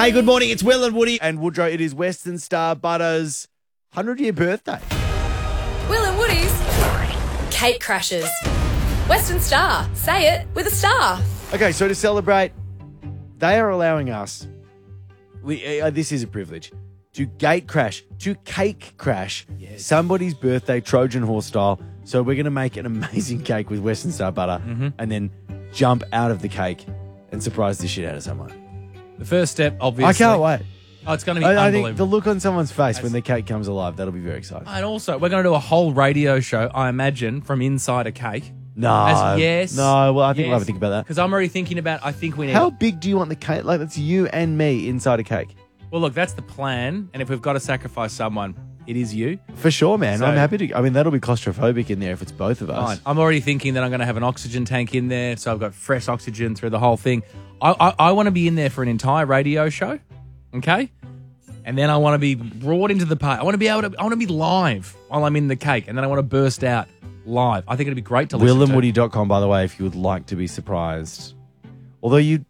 Hey, good morning. It's Will and Woody and Woodrow. It is Western Star Butter's 100-year birthday. Will and Woody's Cake Crashers. Western Star. Say it with a star. Okay, so to celebrate, they are allowing us, this is a privilege, to cake crash somebody's birthday Trojan horse style. So we're going to make an amazing cake with Western Star Butter and then jump out of the cake and surprise the shit out of someone. The first step, obviously. I can't wait. Oh, it's going to be I unbelievable. think the look on someone's face when the cake comes alive, that'll be very exciting. And also, we're going to do a whole radio show, I imagine, from inside a cake. No. Yes. No, well, I think we'll have to think about that. Because I'm already thinking about, I think we need... How big do you want the cake? Like, that's you and me inside a cake. Well, look, that's the plan. And if we've got to sacrifice someone, it is you. For sure, man. So- I'm happy to. I mean, that'll be claustrophobic in there if it's both of us. Fine. I'm already thinking that I'm going to have an oxygen tank in there, so I've got fresh oxygen through the whole thing. I want to be in there for an entire radio show, okay? And then I want to be brought into the party. I want to be live while I'm in the cake, and then I want to burst out live. I think it'd be great to listen to. WillAndWoody.com, by the way, if you would like to be surprised. Although we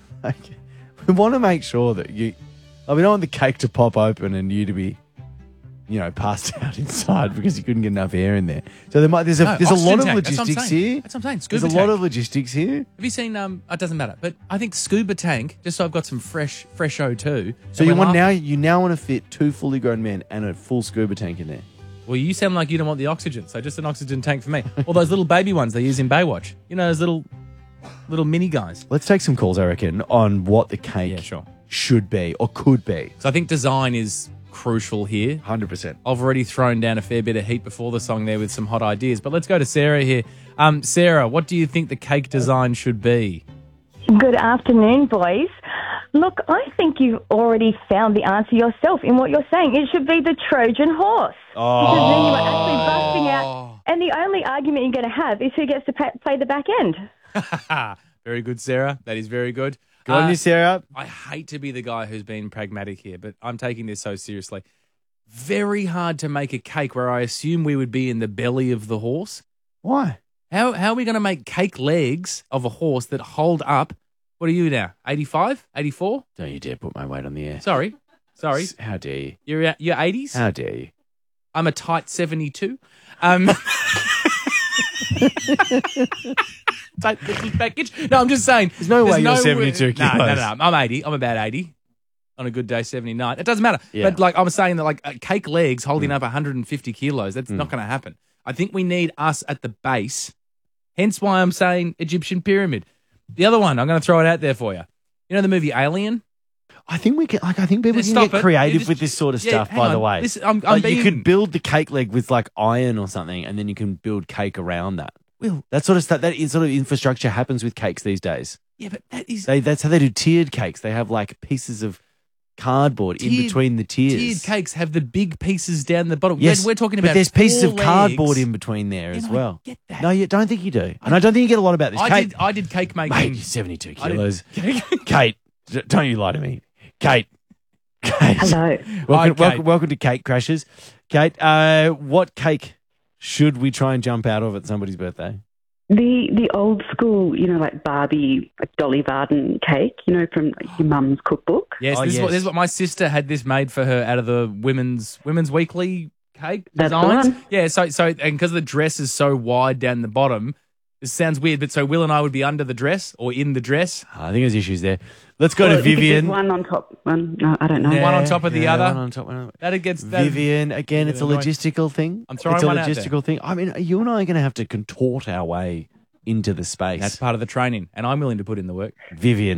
want to make sure that we don't want the cake to pop open and you to be, passed out inside because you couldn't get enough air in there. So there's a lot of logistics here. That's what I'm saying. Scuba There's a lot of logistics here. Have you seen? It doesn't matter, but I think scuba tank. Just so I've got some fresh O2. So you now want to fit 2 fully grown men and a full scuba tank in there. Well, you sound like you don't want the oxygen, so just an oxygen tank for me. Or those little baby ones they use in Baywatch. You know, those little mini guys. Let's take some calls, I reckon, on what the cake should be or could be. So I think design is crucial here. 100%. I've already thrown down a fair bit of heat before the song there with some hot ideas. But let's go to Sarah here. Sarah, what do you think the cake design should be? Good afternoon, boys. Look, I think you've already found the answer yourself in what you're saying. It should be the Trojan horse. Because then you are actually busting out. And the only argument you're going to have is who gets to play the back end. Very good, Sarah. That is very good. Good on you, Sarah. I hate to be the guy who's been pragmatic here, but I'm taking this so seriously. Very hard to make a cake where I assume we would be in the belly of the horse. Why? How are we going to make cake legs of a horse that hold up? What are you now? 85? 84? Don't you dare put my weight on the air. Sorry. How dare you? You're 80s? How dare you? I'm a tight 72. Take the package. No, I'm just saying. There's no way you're 72 kilos. No. I'm 80. I'm about 80. On a good day, 79. It doesn't matter. Yeah. But I'm saying that cake legs holding up 150 kilos, that's not going to happen. I think we need us at the base. Hence why I'm saying Egyptian pyramid. The other one, I'm going to throw it out there for you. You know the movie Alien? I think we can. I think people can get creative with this sort of stuff. By the way, you could build the cake leg with iron or something, and then you can build cake around that. Well, that sort of stuff. That sort of infrastructure happens with cakes these days. Yeah, but that's how they do tiered cakes. They have pieces of cardboard in between the tiers. Tiered cakes have the big pieces down the bottom. Yes, we're talking about. But there's pieces of legs. cardboard in between there as well. I get that. No, you don't think you do, and I don't think you get a lot about this. I did cake making. Mate, you're 72 kilos. Kate, don't you lie to me, Kate. Hello. Welcome to Cake Crashers. Kate, what cake should we try and jump out of at somebody's birthday? The old school, like Barbie, Dolly Varden cake, from your mum's cookbook. Yes, this is what my sister had this made for her out of the Women's Weekly cake designs. That's the one. Yeah, so and because the dress is so wide down the bottom, this sounds weird, but so Will and I would be under the dress or in the dress. I think there's issues there. Let's go to Vivian. One on top, one. No, I don't know. One on top of the other. One on top. That gets Vivian again. It's a logistical thing. I'm throwing one out there. It's a logistical thing. I mean, you and I are going to have to contort our way into the space. That's part of the training, and I'm willing to put in the work. Vivian.